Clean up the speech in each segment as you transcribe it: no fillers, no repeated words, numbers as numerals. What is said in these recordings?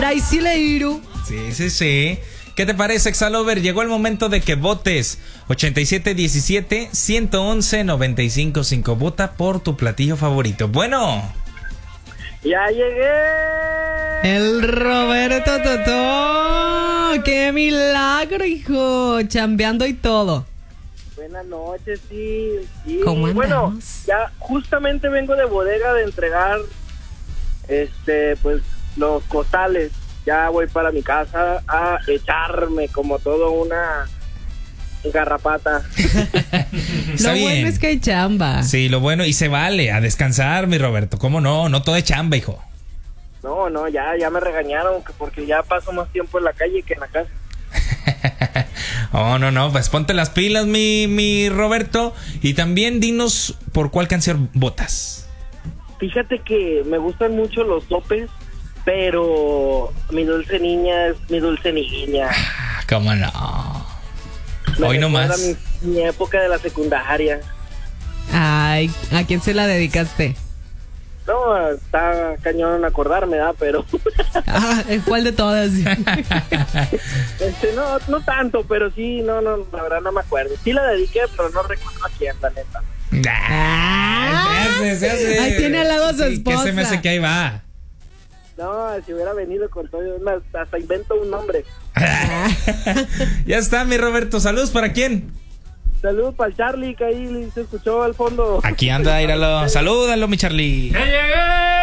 brasileiro. Sí. ¿Qué te parece, Exalover? Llegó el momento de que votes. 8717-111-955. Vota por tu platillo favorito. Bueno. ¡Ya llegué! El Roberto Totó. ¡Qué milagro, hijo! Chambeando y todo. Buenas noches, sí. ¿Cómo andamos? Bueno, ya justamente vengo de bodega de entregar pues los costales. Ya voy para mi casa a echarme como todo una garrapata. Está lo bien. bueno es que hay chamba. Sí, lo bueno, y se vale a descansar, mi Roberto. ¿Cómo no? No todo es chamba, hijo. No, ya me regañaron porque ya paso más tiempo en la calle que en la casa. Oh, no, pues ponte las pilas, mi Roberto. Y también dinos por cuál canción votas. Fíjate que me gustan mucho los sopes, pero mi dulce niña es mi dulce niña. ¿Cómo no? Me Hoy no recuerda más. mi época de la secundaria. Ay, ¿a quién se la dedicaste? No, está cañón acordarme, ¿verdad? Pero ¿Cuál de todas? no tanto, pero sí, no, la verdad no me acuerdo. Sí la dediqué, pero no recuerdo a quién, la neta. Se hace. Ahí tiene al lado a su esposa. ¿Qué se me hace que ahí va? No, si hubiera venido con todo, hasta invento un nombre. Ya está, mi Roberto. Saludos, ¿para quién? Saludos para el Charlie, que ahí se escuchó al fondo. Aquí anda, íralo. Salúdalo, mi Charlie. ¡Ya llegué!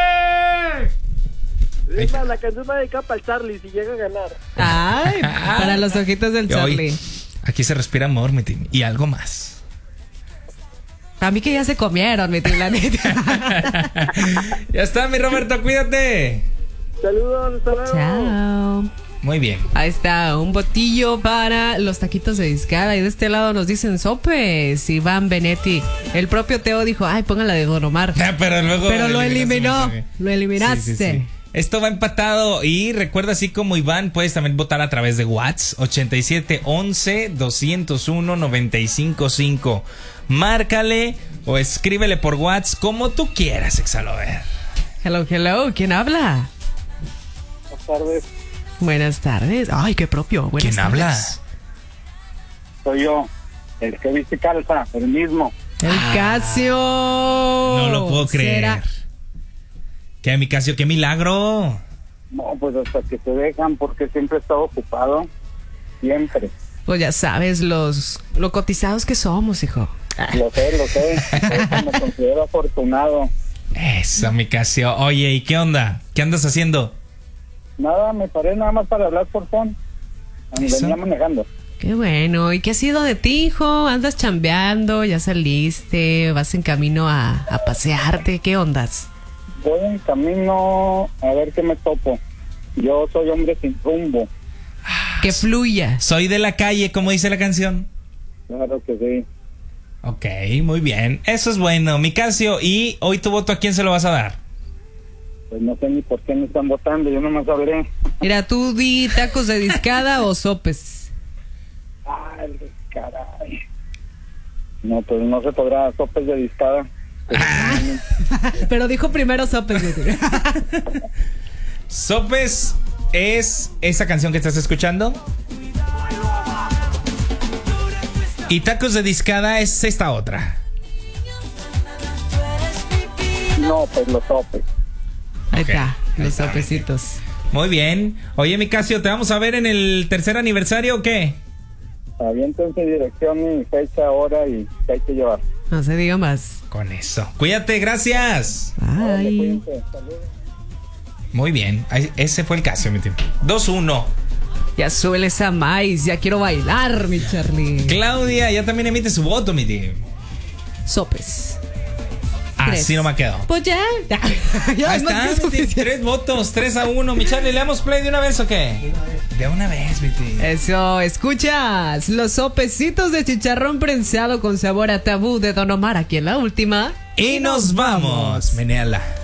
Es más, la canción va dedicada para el Charlie si llega a ganar. Ay, para los ojitos del Y hoy, Charlie. aquí se respira amor, mi team. Y algo más. A mí que ya se comieron, mi tío, la neta. Ya está, mi Roberto, cuídate. Saludos, hasta luego. Chao. Muy bien. Ahí está, un botillo para los taquitos de discada. Y de este lado nos dicen sopes. Iván Benetti. El propio Teo dijo, ay, póngala de Don Omar. Pero luego. Pero lo eliminó. Sí. Lo eliminaste. Sí. Esto va empatado. Y recuerda, así como Iván, puedes también votar a través de WhatsApp. 8711-201-955. Márcale o escríbele por WhatsApp como tú quieras, Exalover. Hello. ¿Quién habla? Buenas tardes. Buenas tardes. Ay, qué propio. Buenas ¿Quién habla? tardes. Soy yo, el que viste calza, el mismo. El Casio. No lo puedo creer. ¿Será? ¿Qué, mi Casio? ¡Qué milagro! No, pues hasta que se dejan, porque siempre he estado ocupado. Siempre. Pues ya sabes, lo cotizados que somos, hijo. Lo sé. Por eso me considero afortunado. Eso, mi Casio. Oye, ¿y qué onda? ¿Qué andas haciendo? Nada, me paré nada más para hablar por phone. ¿Eso? Venía manejando. Qué bueno. ¿Y qué ha sido de ti, hijo? ¿Andas chambeando? ¿Ya saliste? ¿Vas en camino a pasearte? ¿Qué ondas? Voy en camino a ver qué me topo. Yo soy hombre sin rumbo. Que fluya. Soy de la calle, como dice la canción. Claro que sí. Ok, muy bien. Eso es bueno, mi Casio. ¿Y hoy tu voto a quién se lo vas a dar? Pues no sé ni por qué me están votando, yo nomás hablé. Mira, tú di tacos de discada o sopes. Ay, caray. No, pues no se podrá sopes de discada. Pero dijo primero sopes. Sopes es esa canción que estás escuchando. Y tacos de discada es esta otra. No, pues los sopes. Ahí Ok, está, ahí los está, sopecitos. Muy bien. Oye, mi Casio, ¿te vamos a ver en el tercer aniversario o qué? Aviéntense dirección y fecha, hora y qué hay que llevar. No se diga más. Con eso. Cuídate, gracias. Órale, Ay. cuídense, saludos. Muy bien. Ahí, ese fue el Casio, mi tío. 2-1. Ya suele esa maíz, ya quiero bailar, mi Charlie. Claudia ya también emite su voto, mi tío. Sopes. Así no me ha quedado. Pues ya. Ya Ahí es más está, que mi tío. suficiente. 3 votos, 3-1. Mi Charlie, ¿le damos play de una vez o qué? De una vez, mi tío. Eso, escuchas los sopecitos de chicharrón prensado con sabor a tabú de Don Omar aquí en la última. Y nos vamos. Menéala.